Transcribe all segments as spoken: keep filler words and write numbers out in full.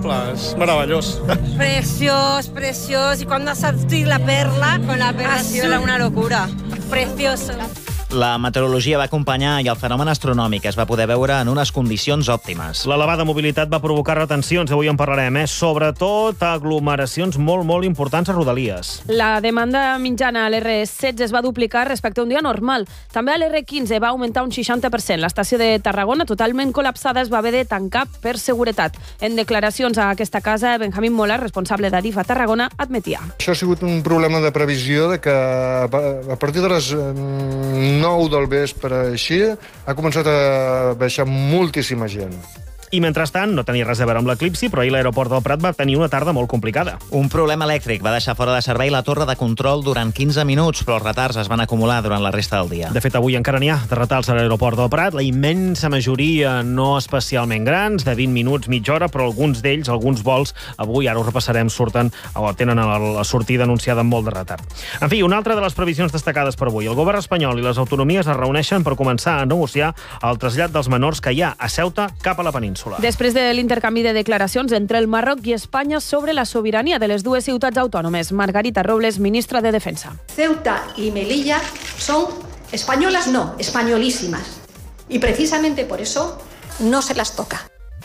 increïble, és meravellós. Preciós, preciós, i quan ha sortit la perla... Con la perla ha sido una locura. Precioso. La meteorologia va acompanyar i el fenomen astronòmic es va poder veure en unes condicions òptimes. L'elevada mobilitat va provocar retencions, avui en parlarem, eh? Sobretot aglomeracions molt, molt importants a Rodalies. La demanda mitjana a l'R setze es va duplicar respecte a un dia normal. També a l'R quinze va augmentar un seixanta per cent. L'estació de Tarragona, totalment col·lapsada, es va haver de tancar per seguretat. En declaracions a aquesta casa, Benjamín Mola, responsable d'Adif a Tarragona, admetia. Això ha sigut un problema de previsió de que a partir de les nou del vespre així ha començat a baixar moltíssima gent. I mentrestant, no tenia res a veure amb l'eclipsi, però ahir l'aeroport del Prat va tenir una tarda molt complicada. Un problema elèctric va deixar fora de servei la torre de control durant quinze minuts, però els retards es van acumular durant la resta del dia. De fet, avui encara n'hi ha de retards a l'aeroport del Prat, la immensa majoria no especialment grans, de vint minuts, mitja hora, però alguns d'ells, alguns vols, avui, ara ho repassarem, surten o tenen la sortida anunciada amb molt de retard. En fi, una altra de les previsions destacades per avui. El govern espanyol i les autonomies es reuneixen per començar a negociar el trasllat dels menors que hi ha a Ceuta cap a la península. Després de l'intercanvi de declaracions entre el Marroc i Espanya sobre la sobirania de les dues ciutats autònomes, Margarita Robles, ministra de Defensa. Ceuta y Melilla son españolas, no, españolísimas. Y precisamente por eso no se las toca.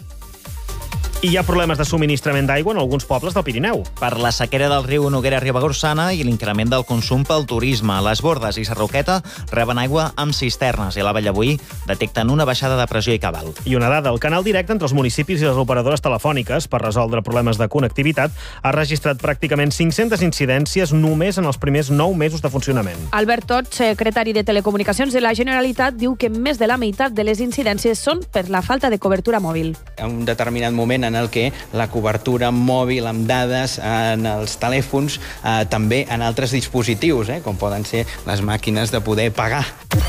I hi ha problemes de subministrament d'aigua en alguns pobles del Pirineu. Per la sequera del riu Noguera-Ribagorçana i l'increment del consum pel turisme. Les Bordes i Sarroqueta reben aigua amb cisternes i la Vallaboí detecten una baixada de pressió i cabal. I una dada, el canal directe entre els municipis i les operadores telefòniques per resoldre problemes de connectivitat ha registrat pràcticament cinc-centes incidències només en els primers nou mesos de funcionament. Albert Tot, secretari de Telecomunicacions de la Generalitat, diu que més de la meitat de les incidències són per la falta de cobertura mòbil. En un determinat moment en el que la cobertura mòbil amb dades en els telèfons, eh, també en altres dispositius, eh, com poden ser les màquines de poder pagar.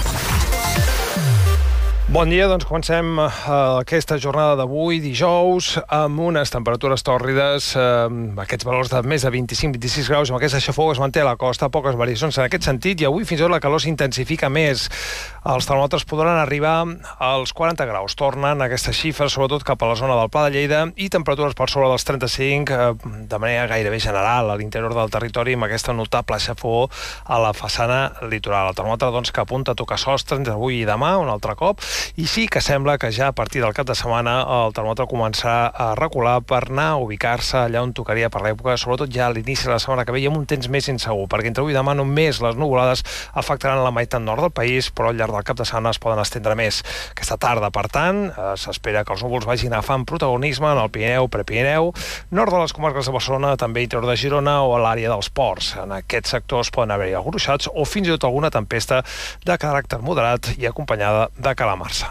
Bon dia, doncs comencem eh, aquesta jornada d'avui, dijous, amb unes temperatures tòrrides, eh, aquests valors de més de vint-i-cinc a vint-i-sis graus, amb aquesta xafogor es manté a la costa, poques variacions en aquest sentit, i avui fins i tot la calor s'intensifica més. Els termòmetres podran arribar als quaranta graus. Tornen aquestes xifres, sobretot cap a la zona del Pla de Lleida, i temperatures per sobre dels trenta-cinc, eh, de manera gairebé general a l'interior del territori, amb aquesta notable xafogor a la façana litoral. El termòmetre, doncs, que apunta a tocar sostre entre avui i demà, un altre cop, i sí que sembla que ja a partir del cap de setmana el termòmetre començarà a recular per anar a ubicar-se allà on tocaria per l'època, sobretot ja a l'inici de la setmana que ve, i amb un temps més insegur, perquè entre avui i demà només les nuvolades afectaran la meitat nord del país, però al llarg del cap de setmana es poden estendre més. Aquesta tarda, per tant, eh, s'espera que els núvols vagin agafant protagonisme en el Pirineu, Prepirineu, nord de les comarques de Barcelona, també interior de Girona o a l'àrea dels ports. En aquests sectors poden haver-hi alguns ruixats o fins i tot alguna tempesta de caràcter moderat i acompanyada de calamarsa.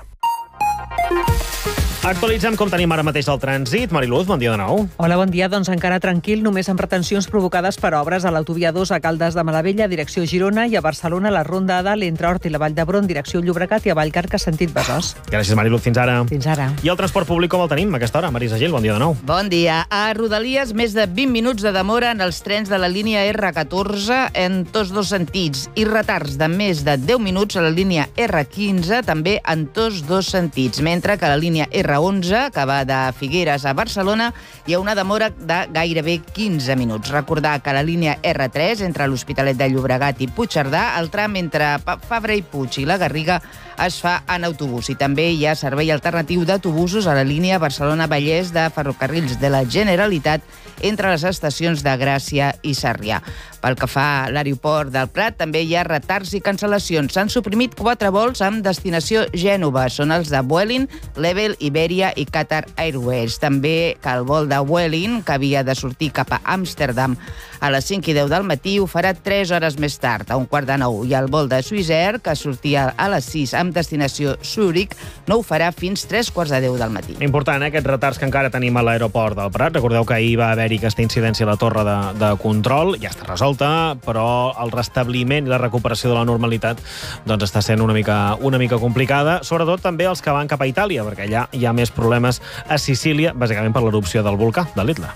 Actualitzem com tenim ara mateix el trànsit. Mariluz, bon dia de nou. Hola, bon dia. Doncs encara tranquil, només amb retencions provocades per obres a l'autovia dos a Caldes de Malavella, direcció Girona, i a Barcelona, la Ronda A dalt entre Hort i la Vall d'Hebron, direcció Llobregat, i a Vallcarca, sentit Besòs. Gràcies, Mariluz. Fins ara. Fins ara. I el transport públic com el tenim a aquesta hora? Marisa Gil, bon dia de nou. Bon dia. A Rodalies, més de vint minuts de demora en els trens de la línia R catorze en tots dos sentits i retards de més de deu minuts a la línia R quinze, també en tots dos sentits, mentre que a la línia R onze, que va de Figueres a Barcelona, hi ha una demora de gairebé quinze minuts. Recordar que a la línia R tres, entre l'Hospitalet de Llobregat i Puigcerdà, el tram entre Fabra i Puig i la Garriga es fa en autobús. I també hi ha servei alternatiu d'autobusos a la línia Barcelona-Vallès de Ferrocarrils de la Generalitat entre les estacions de Gràcia i Sarrià. Pel que fa a l'aeroport del Prat, també hi ha retards i cancel·lacions. S'han suprimit quatre vols amb destinació Gènova. Són els de Vueling, Level, Iberia i Qatar Airways. També que el vol de Vueling, que havia de sortir cap a Amsterdam a les cinc i deu del matí, ho farà tres hores més tard, a un quart de nou. I el vol de Swissair, que sortia a les sis amb destinació Zurich, no ho farà fins tres quarts de deu del matí. Important, eh, aquests retards que encara tenim a l'aeroport del Prat. Recordeu que ahir va haver-hi aquesta incidència a la torre de, de control. Ja està resolta, però el restabliment i la recuperació de la normalitat doncs està sent una mica, una mica complicada, sobretot també els que van cap a Itàlia, perquè allà hi ha més problemes a Sicília, bàsicament per l'erupció del volcà de l'Etna.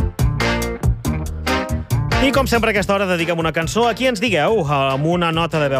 I com sempre a aquesta hora dediquem una cançó a qui ens digueu, amb una nota de veu